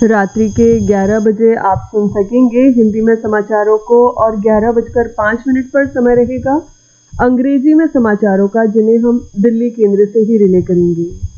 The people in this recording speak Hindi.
रात्रि के 11 बजे आप सुन सकेंगे हिंदी में समाचारों को और 11:05 पर समय रहेगा अंग्रेजी में समाचारों का, जिन्हें हम दिल्ली केंद्र से ही रिले करेंगे।